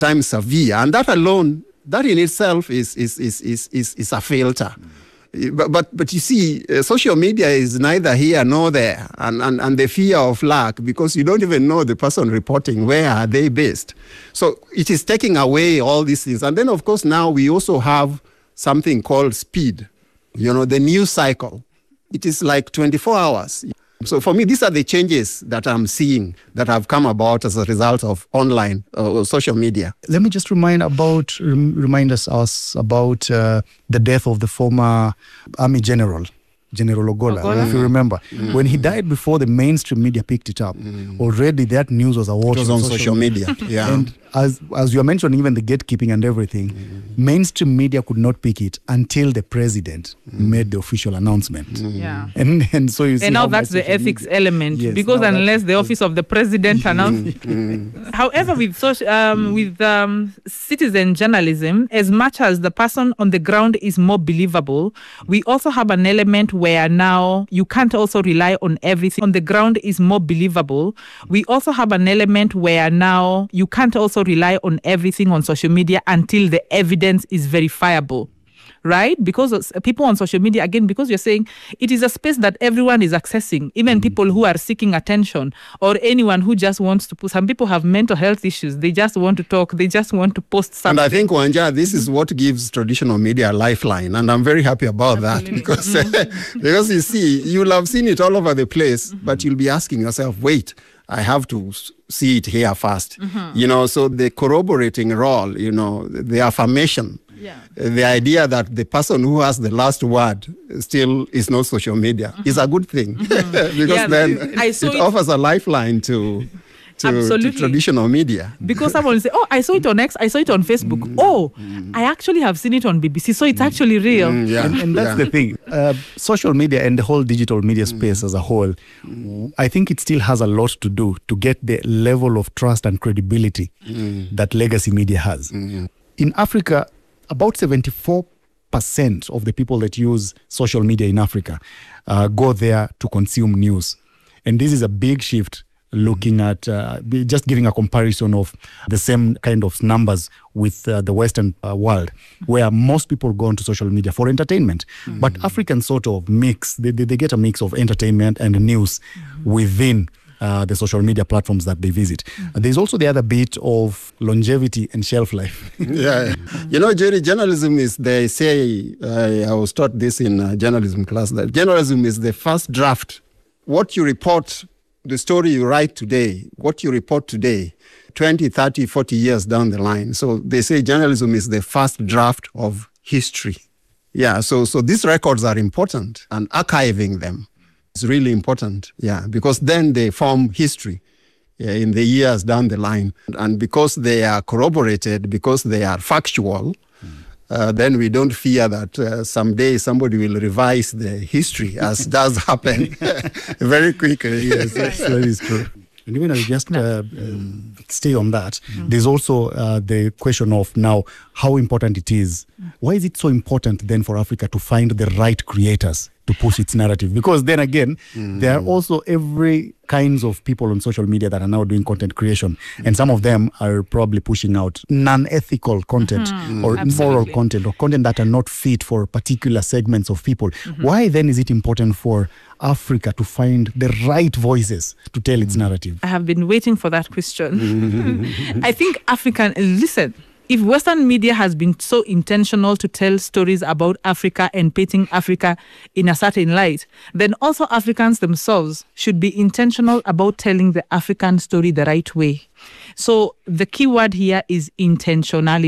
time severe. And that alone, that in itself is a filter. But you see, social media is neither here nor there, and the fear of lack, because you don't even know the person reporting, where are they based. So it is taking away all these things. And then, of course, now we also have something called speed, the news cycle. It is like 24 hours. So for me, these are the changes that I'm seeing that have come about as a result of online social media. Let me just remind us about the death of the former Army General Ogola, if you remember. When he died before the mainstream media picked it up, already that news was awash. It was on social media. Yeah. And as you are mentioning, even the gatekeeping and everything, mainstream media could not pick it until the president made the official announcement. Yeah. And so you see. And now that's the ethics element, because unless the office of the president announced. However, with citizen journalism, as much as the person on the ground is more believable, we also have an element where now you can't also rely on everything on the ground is more believable. We also have an element where now you can't also rely on everything on social media until the evidence is verifiable. Right? Because people on social media, again, because you're saying it is a space that everyone is accessing, even people who are seeking attention or anyone who just wants to some people have mental health issues. They just want to talk. They just want to post something. And I think, Wanja, this is what gives traditional media a lifeline. And I'm very happy about that because you see, you'll have seen it all over the place, but you'll be asking yourself, wait, I have to see it here first. So the corroborating role, the affirmation, the idea that the person who has the last word still is not social media is a good thing because then it offers a lifeline to traditional media. Because someone will say, I saw it on X, I saw it on Facebook. I actually have seen it on BBC, so it's actually real. And that's the thing. Social media and the whole digital media space as a whole, I think it still has a lot to do to get the level of trust and credibility that legacy media has. In Africa, about 74% of the people that use social media in Africa go there to consume news. And this is a big shift looking at just giving a comparison of the same kind of numbers with the Western world, where most people go onto social media for entertainment. But Africans sort of mix, they get a mix of entertainment and news within the social media platforms that they visit. There's also the other bit of longevity and shelf life. Jerry, journalism is, they say, I was taught this in journalism class, that journalism is the first draft. What you report, the story you write today, what you report today, 20, 30, 40 years down the line. So they say journalism is the first draft of history. So these records are important, and archiving them is really important, because then they form history in the years down the line. And because they are corroborated, because they are factual, then we don't fear that someday somebody will revise the history, as does happen very quickly. Yes, that is true. And even I'll just stay on that. There's also the question of now how important it is. Why is it so important then for Africa to find the right creators to push its narrative? Because then again, there are also every kinds of people on social media that are now doing content creation. And some of them are probably pushing out non-ethical content or immoral content or content that are not fit for particular segments of people. Why then is it important for Africa to find the right voices to tell its narrative? I have been waiting for that question. I think listen, if Western media has been so intentional to tell stories about Africa and painting Africa in a certain light, then also Africans themselves should be intentional about telling the African story the right way. So the key word here is intentionality.